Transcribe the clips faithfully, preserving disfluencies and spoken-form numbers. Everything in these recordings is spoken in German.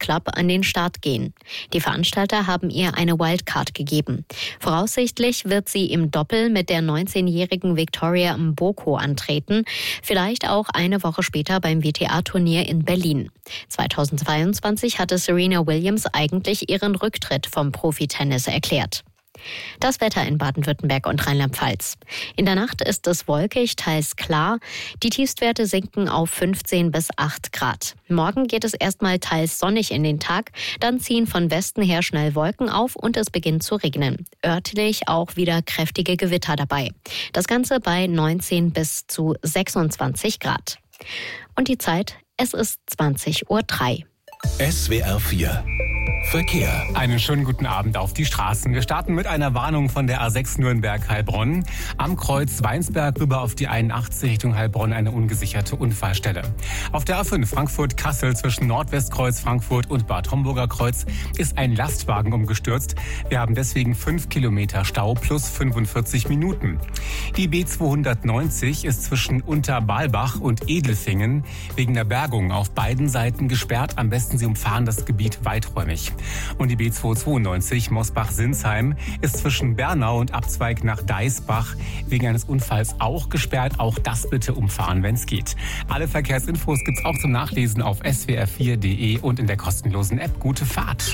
Club an den Start gehen. Die Veranstalter haben ihr eine Wildcard gegeben. Voraussichtlich wird sie im Doppel mit der neunzehnjährigen Victoria Mboko antreten, vielleicht auch eine Woche später beim W T A-Turnier in Berlin. zweitausendzweiundzwanzig hatte Serena Williams eigentlich ihren Rücktritt vom Profitennis erklärt. Das Wetter in Baden-Württemberg und Rheinland-Pfalz. In der Nacht ist es wolkig, teils klar. Die Tiefstwerte sinken auf fünfzehn bis acht Grad. Morgen geht es erstmal teils sonnig in den Tag. Dann ziehen von Westen her schnell Wolken auf und es beginnt zu regnen. Örtlich auch wieder kräftige Gewitter dabei. Das Ganze bei neunzehn bis zu sechsundzwanzig Grad. Und die Zeit, es ist zwanzig Uhr drei. S W R vier Verkehr. Einen schönen guten Abend auf die Straßen. Wir starten mit einer Warnung von der A sechs Nürnberg-Heilbronn. Am Kreuz Weinsberg rüber auf die einundachtzig Richtung Heilbronn eine ungesicherte Unfallstelle. Auf der A fünf Frankfurt-Kassel zwischen Nordwestkreuz Frankfurt und Bad Homburger Kreuz ist ein Lastwagen umgestürzt. Wir haben deswegen fünf Kilometer Stau plus fünfundvierzig Minuten. Die B zweihundertneunzig ist zwischen Unterbalbach und Edelfingen wegen der Bergung auf beiden Seiten gesperrt. Am besten Sie umfahren das Gebiet weiträumig. Und die B zweihundertzweiundneunzig Mosbach-Sinsheim ist zwischen Bernau und Abzweig nach Deisbach wegen eines Unfalls auch gesperrt. Auch das bitte umfahren, wenn es geht. Alle Verkehrsinfos gibt's auch zum Nachlesen auf s w r vier punkt d e und in der kostenlosen App. Gute Fahrt.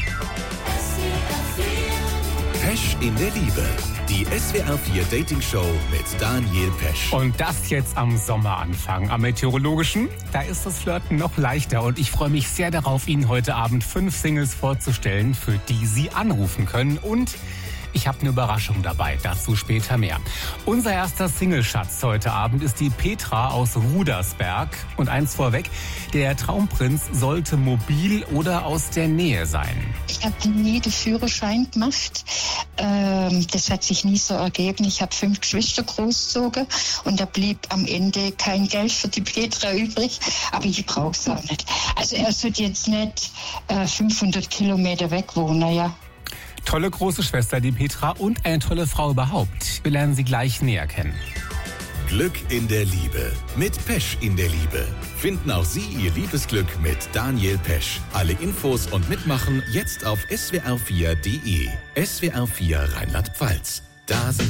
Pesch in der Liebe. Die S W R vier Dating Show mit Daniel Pesch. Und das jetzt am Sommeranfang. Am Meteorologischen, da ist das Flirten noch leichter. Und ich freue mich sehr darauf, Ihnen heute Abend fünf Singles vorzustellen, für die Sie anrufen können. Und ich habe eine Überraschung dabei, dazu später mehr. Unser erster Singleschatz heute Abend ist die Petra aus Rudersberg. Und eins vorweg, der Traumprinz sollte mobil oder aus der Nähe sein. Ich habe nie den Führerschein gemacht. Ähm, das hat sich nie so ergeben. Ich habe fünf Geschwister großgezogen und da blieb am Ende kein Geld für die Petra übrig. Aber ich brauche es auch nicht. Also er sollte jetzt nicht äh, fünfhundert Kilometer weg wohnen, ja. Tolle große Schwester, die Petra, und eine tolle Frau überhaupt. Wir lernen sie gleich näher kennen. Glück in der Liebe mit Pesch in der Liebe. Finden auch Sie Ihr Liebesglück mit Daniel Pesch. Alle Infos und Mitmachen jetzt auf s w r vier punkt d e. S W R vier Rheinland-Pfalz. Da sind